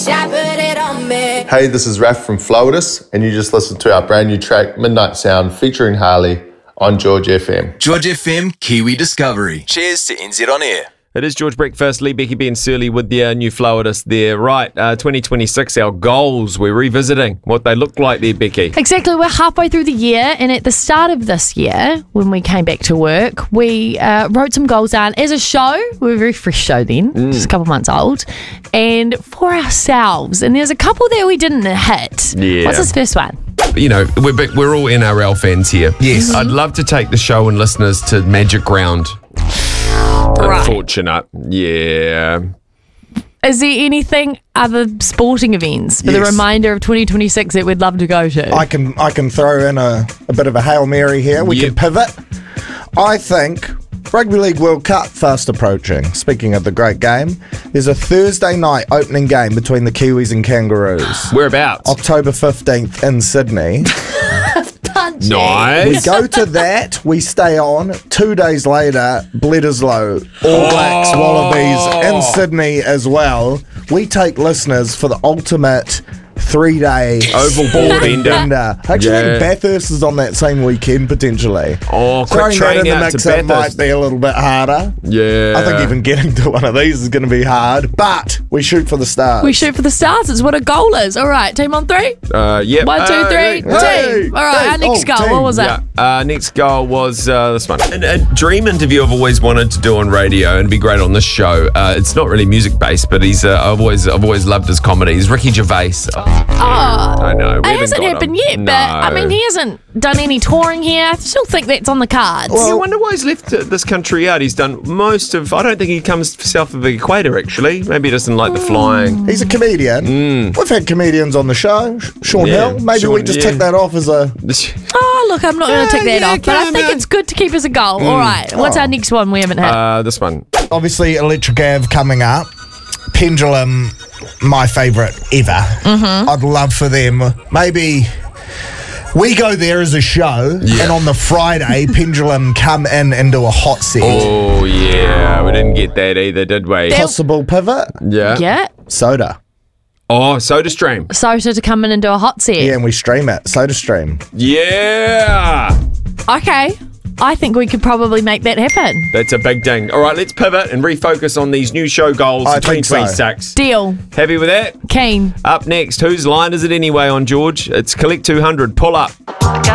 Hey, this is Raph from Flowidus, and you just listened to our brand new track, Midnight Sound, featuring Harley on George FM. George FM, Kiwi Discovery. Cheers to NZ On Air. It is George Breakfast, Lee, Becky, Ben, Surly with the new Flowidus there. Right, 2026, our goals. We're revisiting what they look like there, Becky. Exactly. We're halfway through the year, and at the start of this year, when we came back to work, we wrote some goals down as a show. We were a very fresh show then, just a couple months old, and for ourselves. And there's a couple that we didn't hit. Yeah. What's this first one? You know, we're all NRL fans here. Yes. I'd love to take the show and listeners to Magic Round. Right. Unfortunate. Yeah. Is there anything other sporting events for the remainder of 2026 that we'd love to go to? I can throw in a bit of a Hail Mary here. We can pivot. I think Rugby League World Cup fast approaching. Speaking of the great game, there's a Thursday night opening game between the Kiwis and Kangaroos. Whereabouts? October 15th in Sydney. Nice. We go to that, we stay on. 2 days later, Bledisloe, All Blacks, Wallabies in Sydney as well. We take listeners for the ultimate 3-day Oval ball bender. Actually, I think Bathurst is on that same weekend potentially. Oh, quick Throwing that train in the out mix, to it might Bathurst. be a little bit harder. Yeah. I think even getting to one of these is going to be hard, but we shoot for the stars. We shoot for the stars. It's what a goal is. All right, team on three. Yep. 1, 2, 3, hey. team. All right, our next goal. team. What was that? Yeah. Next goal was this one. A dream interview I've always wanted to do on radio, and it'd be great on this show. It's not really music based, but he's I've always loved his comedy. He's Ricky Gervais. I know. It hasn't happened yet, but I mean, he hasn't done any touring here. I still think that's on the cards. I wonder why he's left this country out. He's done most of. I don't think he comes south of the equator. Actually, maybe he doesn't like the flying. He's a comedian. We've had comedians on the show. Sean Hill. Maybe we just tick that off as a... Oh, look, I'm not going to take that off, but I think it's good to keep as a goal. All right, what's our next one we haven't had? This one. Obviously, Electric Ave coming up. Pendulum, my favourite ever. I'd love for them. Maybe we go there as a show, and on the Friday, Pendulum come in and do a hot set. Oh yeah, we didn't get that either, did we? Possible pivot? Yeah. Soda. Oh, SodaStream. Soda to come in and do a hot set. Yeah, and we stream it. Soda Stream. Yeah. Okay. I think we could probably make that happen. That's a big ding. All right, let's pivot and refocus on these new show goals I for think so. 2026. Deal. Happy with that? Keen. Up next, whose line is it anyway on George? It's Collect 200. Pull up.